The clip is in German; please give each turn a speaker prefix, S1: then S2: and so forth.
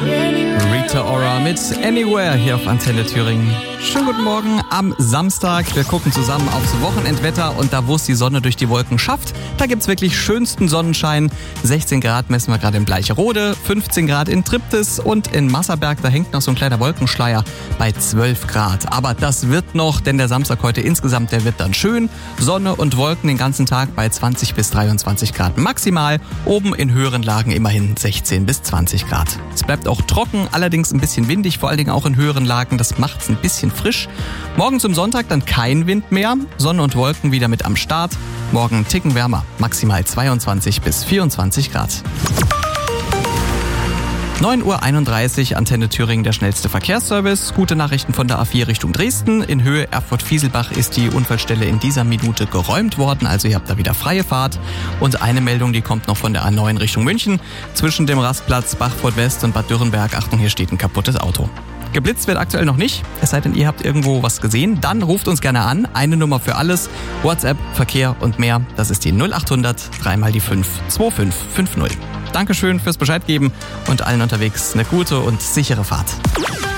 S1: Rita Ora mit Anywhere hier auf Antenne Thüringen. Schönen guten Morgen am Samstag. Wir gucken zusammen aufs Wochenendwetter und da, wo es die Sonne durch die Wolken schafft, da gibt's wirklich schönsten Sonnenschein. 16 Grad messen wir gerade in Bleicherode, 15 Grad in Triptis und in Masserberg, da hängt noch so ein kleiner Wolkenschleier bei 12 Grad. Aber das wird noch, denn der Samstag heute insgesamt, der wird dann schön. Sonne und Wolken den ganzen Tag bei 20 bis 23 Grad maximal. Oben in höheren Lagen immerhin 16 bis 20 Grad. Es bleibt auch trocken, allerdings ein bisschen windig, vor allen Dingen auch in höheren Lagen. Das macht's ein bisschen frisch. Morgen zum Sonntag dann kein Wind mehr. Sonne und Wolken wieder mit am Start. Morgen einen Ticken wärmer, maximal 22 bis 24 Grad. 9:31 Uhr, Antenne Thüringen, der schnellste Verkehrsservice. Gute Nachrichten von der A4 Richtung Dresden. In Höhe Erfurt-Fieselbach ist die Unfallstelle in dieser Minute geräumt worden. Also ihr habt da wieder freie Fahrt. Und eine Meldung, die kommt noch von der A9 Richtung München. Zwischen dem Rastplatz Bachfurt West und Bad Dürrenberg. Achtung, hier steht ein kaputtes Auto. Geblitzt wird aktuell noch nicht, es sei denn, ihr habt irgendwo was gesehen. Dann ruft uns gerne an, eine Nummer für alles, WhatsApp, Verkehr und mehr. Das ist die 0800 3 mal die 5 2550. Dankeschön fürs Bescheid geben und allen unterwegs eine gute und sichere Fahrt.